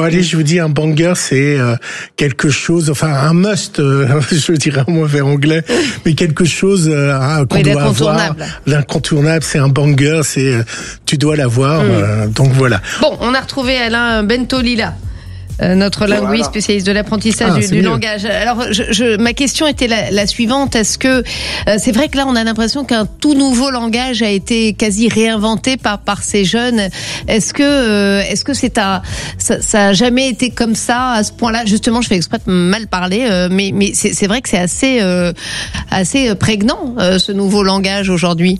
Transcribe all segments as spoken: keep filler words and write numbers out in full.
Bon, allez, je vous dis, un banger, c'est euh, quelque chose, enfin, un must, euh, je dirais en mauvais anglais, mais quelque chose euh, qu'on oui, doit avoir. L'incontournable, c'est un banger, c'est, euh, tu dois l'avoir, mm. euh, donc voilà. Bon, on a retrouvé Alain Bentolila. Euh, notre linguiste voilà. spécialiste de l'apprentissage ah, du, du langage. Alors, je, je, ma question était la, la suivante. Est-ce que euh, c'est vrai que là, on a l'impression qu'un tout nouveau langage a été quasi réinventé par par ces jeunes. Est-ce que euh, est-ce que c'est à ça, ça a jamais été comme ça à ce point-là? Justement, je fais exprès de mal parler, euh, mais mais c'est, c'est vrai que c'est assez euh, assez prégnant euh, ce nouveau langage aujourd'hui.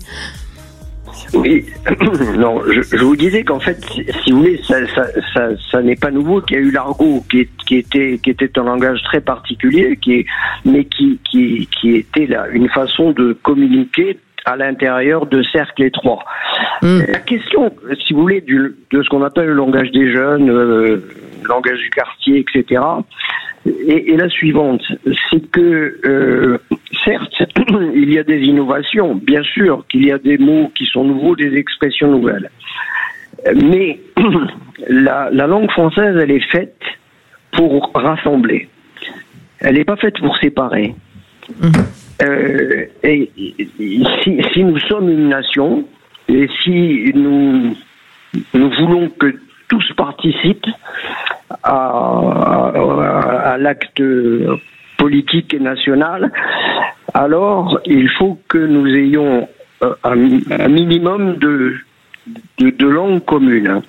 Oui, non, je, je vous disais qu'en fait, si, si vous voulez, ça, ça, ça, ça n'est pas nouveau, qu'il y a eu l'argot, qui, est, qui était, qui était un langage très particulier, qui est, mais qui, qui, qui était là une façon de communiquer à l'intérieur de cercles étroits. Mmh. La question, si vous voulez, du, de ce qu'on appelle le langage des jeunes, euh, le langage du quartier, et cetera, est, est la suivante. C'est que, euh, certes, il y a des innovations, bien sûr qu'il y a des mots qui sont nouveaux, des expressions nouvelles. Mais la, la langue française, elle est faite pour rassembler. Elle n'est pas faite pour séparer. Mmh. Euh, et, et si, si nous sommes une nation, et si nous, nous voulons que tous participent à, à, à l'acte politique et national, alors il faut que nous ayons un, un minimum de, de, de langues communes.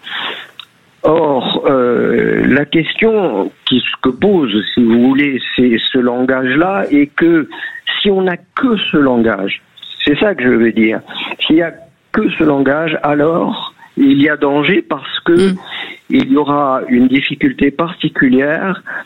Or, euh, la question qui se pose, si vous voulez, c'est ce langage-là, et que si on n'a que ce langage, c'est ça que je veux dire, s'il n'y a que ce langage, alors il y a danger parce que mmh. il y aura une difficulté particulière